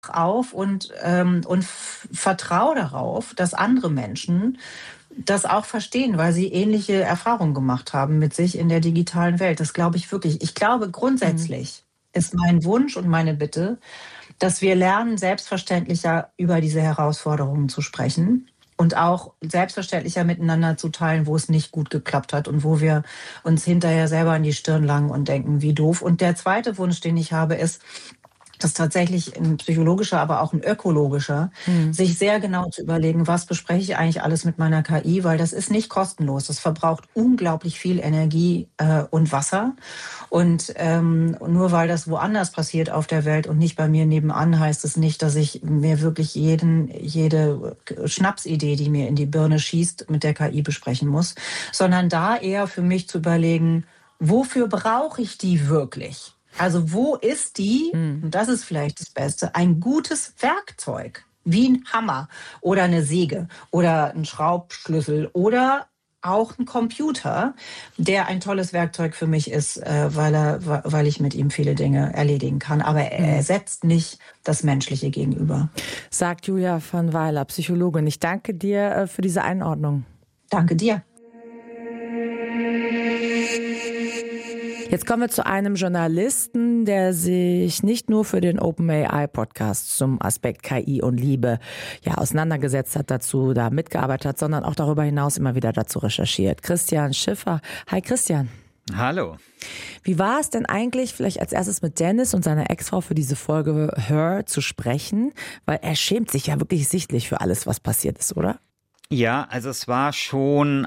auf und vertraue darauf, dass andere Menschen das auch verstehen, weil sie ähnliche Erfahrungen gemacht haben mit sich in der digitalen Welt. Das glaube ich wirklich. Ich glaube, grundsätzlich ist mein Wunsch und meine Bitte, dass wir lernen, selbstverständlicher über diese Herausforderungen zu sprechen und auch selbstverständlicher miteinander zu teilen, wo es nicht gut geklappt hat und wo wir uns hinterher selber in die Stirn langen und denken, wie doof. Und der zweite Wunsch, den ich habe, ist, das tatsächlich ein psychologischer, aber auch ein ökologischer, sich sehr genau zu überlegen, was bespreche ich eigentlich alles mit meiner KI, weil das ist nicht kostenlos. Das verbraucht unglaublich viel Energie und Wasser. Und nur weil das woanders passiert auf der Welt und nicht bei mir nebenan, heißt es nicht, dass ich mir wirklich jede Schnapsidee, die mir in die Birne schießt, mit der KI besprechen muss, sondern da eher für mich zu überlegen, wofür brauche ich die wirklich? Also wo ist die, und das ist vielleicht das Beste, ein gutes Werkzeug, wie ein Hammer oder eine Säge oder ein Schraubschlüssel oder auch ein Computer, der ein tolles Werkzeug für mich ist, weil ich mit ihm viele Dinge erledigen kann. Aber er ersetzt nicht das menschliche Gegenüber. Sagt Julia von Weiler, Psychologin. Ich danke dir für diese Einordnung. Danke dir. Jetzt kommen wir zu einem Journalisten, der sich nicht nur für den OpenAI-Podcast zum Aspekt KI und Liebe auseinandergesetzt hat, dazu da mitgearbeitet hat, sondern auch darüber hinaus immer wieder dazu recherchiert. Christian Schiffer. Hi Christian. Hallo. Wie war es denn eigentlich, vielleicht als erstes mit Dennis und seiner Ex-Frau für diese Folge Her zu sprechen? Weil er schämt sich ja wirklich sichtlich für alles, was passiert ist, oder? Ja, also es war schon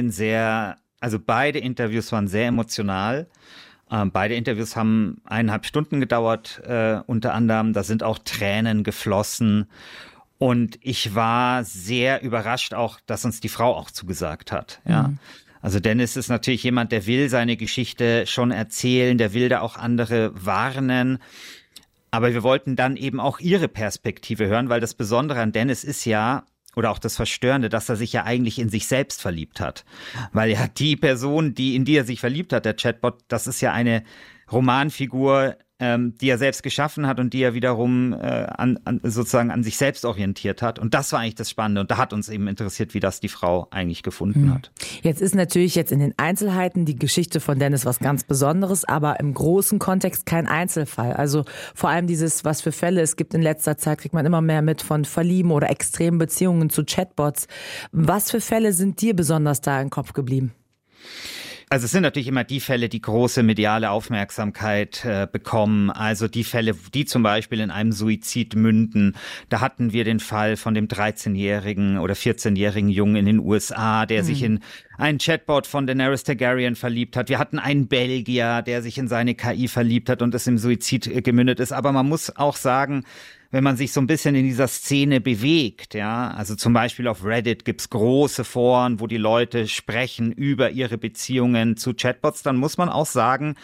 beide Interviews waren sehr emotional. Beide Interviews haben 1,5 Stunden gedauert, unter anderem. Da sind auch Tränen geflossen. Und ich war sehr überrascht auch, dass uns die Frau auch zugesagt hat. Ja. Also Dennis ist natürlich jemand, der will seine Geschichte schon erzählen, der will da auch andere warnen. Aber wir wollten dann eben auch ihre Perspektive hören, weil das Besondere an Dennis ist ja, oder auch das Verstörende, dass er sich ja eigentlich in sich selbst verliebt hat. Weil ja die Person, in die er sich verliebt hat, der Chatbot, das ist ja eine Romanfigur, die er selbst geschaffen hat und die er wiederum sozusagen an sich selbst orientiert hat. Und das war eigentlich das Spannende. Und da hat uns eben interessiert, wie das die Frau eigentlich gefunden hat. Jetzt ist natürlich in den Einzelheiten die Geschichte von Dennis was ganz Besonderes, aber im großen Kontext kein Einzelfall. Also vor allem was für Fälle es gibt in letzter Zeit, kriegt man immer mehr mit von Verlieben oder extremen Beziehungen zu Chatbots. Was für Fälle sind dir besonders da im Kopf geblieben? Also es sind natürlich immer die Fälle, die große mediale Aufmerksamkeit bekommen. Also die Fälle, die zum Beispiel in einem Suizid münden. Da hatten wir den Fall von dem 13-jährigen oder 14-jährigen Jungen in den USA, der sich in einen Chatbot von Daenerys Targaryen verliebt hat. Wir hatten einen Belgier, der sich in seine KI verliebt hat und es im Suizid gemündet ist. Aber man muss auch sagen, wenn man sich so ein bisschen in dieser Szene bewegt, ja, also zum Beispiel auf Reddit gibt's große Foren, wo die Leute sprechen über ihre Beziehungen zu Chatbots, dann muss man auch sagen,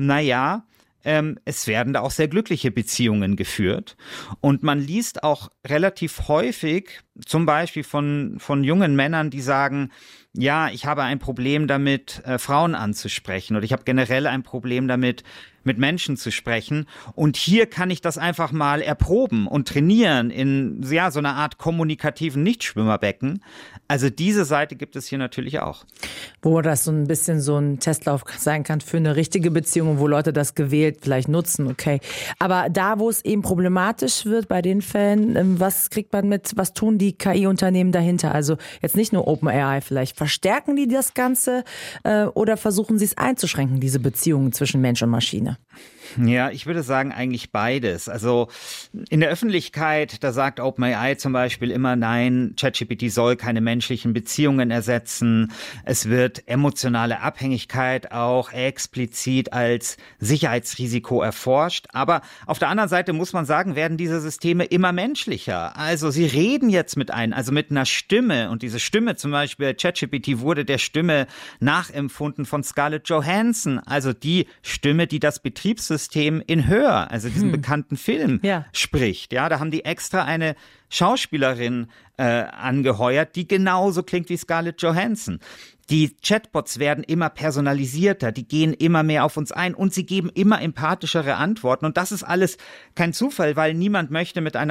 es werden da auch sehr glückliche Beziehungen geführt. Und man liest auch relativ häufig, zum Beispiel von jungen Männern, die sagen, ja, ich habe ein Problem damit, Frauen anzusprechen, oder ich habe generell ein Problem damit, mit Menschen zu sprechen. Und hier kann ich das einfach mal erproben und trainieren in so einer Art kommunikativen Nichtschwimmerbecken. Also diese Seite gibt es hier natürlich auch. Wo das so ein bisschen so ein Testlauf sein kann für eine richtige Beziehung, wo Leute das gewählt vielleicht nutzen, okay. Aber da, wo es eben problematisch wird bei den Fällen, was kriegt man mit, was tun die KI-Unternehmen dahinter? Also jetzt nicht nur OpenAI vielleicht. Verstärken die das Ganze oder versuchen sie es einzuschränken, diese Beziehungen zwischen Mensch und Maschine? Ja, ich würde sagen eigentlich beides. Also in der Öffentlichkeit, da sagt OpenAI zum Beispiel immer, nein, ChatGPT soll keine menschlichen Beziehungen ersetzen. Es wird emotionale Abhängigkeit auch explizit als Sicherheitsrisiko erforscht. Aber auf der anderen Seite muss man sagen, werden diese Systeme immer menschlicher. Also sie reden jetzt mit einer Stimme. Und diese Stimme zum Beispiel, ChatGPT wurde der Stimme nachempfunden von Scarlett Johansson. Also die Stimme, die das Betriebssystem in Her, also diesen bekannten Film, spricht. Ja, da haben die extra eine Schauspielerin angeheuert, die genauso klingt wie Scarlett Johansson. Die Chatbots werden immer personalisierter, die gehen immer mehr auf uns ein und sie geben immer empathischere Antworten. Und das ist alles kein Zufall, weil niemand möchte mit einer